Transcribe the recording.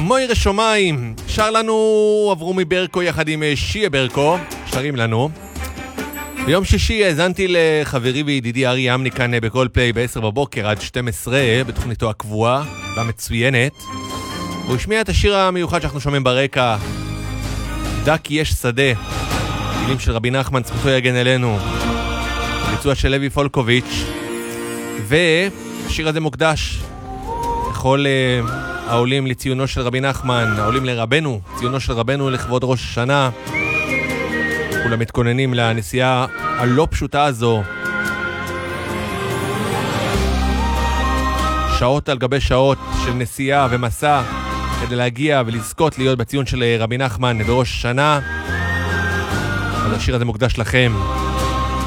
מויר שומיים, שר לנו אברומי ברקו יחד עם שיה ברקו, שרים לנו. ביום שישי האזנתי לחברי וידידי ארי אמני כאן בכל פליי ב-10 בבוקר עד 12 בתוכניתו הקבועה והמצוינת. הוא השמיע את השיר המיוחד שאנחנו שומעים ברקע, דק יש שדה, מילים של רבי נחמן, זכותו יגן אלינו, ביצוע של לוי פולקוביץ', והשיר הזה מוקדש לכל העולים לציונו של רבי נחמן, העולים לרבנו, ציונו של רבנו לכבוד ראש השנה. כולם מתכוננים לנסיעה הלא פשוטה הזו, שעות על גבי שעות של נסיעה ומסע כדי להגיע ולזכות להיות בציון של רבי נחמן בראש השנה. אז השיר הזה מוקדש לכם.